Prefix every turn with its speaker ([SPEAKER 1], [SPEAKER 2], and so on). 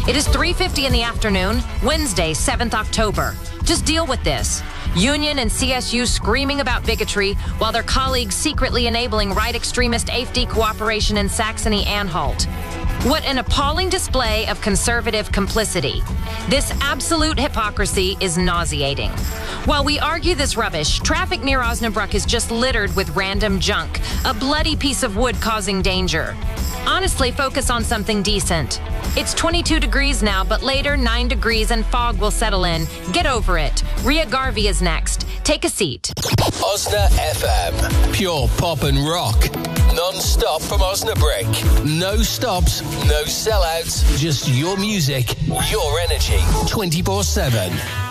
[SPEAKER 1] It is 3:50 in the afternoon, Wednesday, 7th October. Just deal with this. Union and CSU screaming about bigotry while their colleagues secretly enabling right extremist AfD cooperation in Saxony-Anhalt. What an appalling display of conservative complicity. This absolute hypocrisy is nauseating. While we argue this rubbish, traffic near Osnabrück is just littered with random junk, a bloody piece of wood causing danger. Honestly, focus on something decent. It's 22 degrees now, but later 9 degrees and fog will settle in. Get over it. Ria Garvey is next. Take a seat.
[SPEAKER 2] Osna FM. Pure pop and rock. Non-stop from Osnabrück. No stops, no sellouts. Just your music, your energy. 24/7.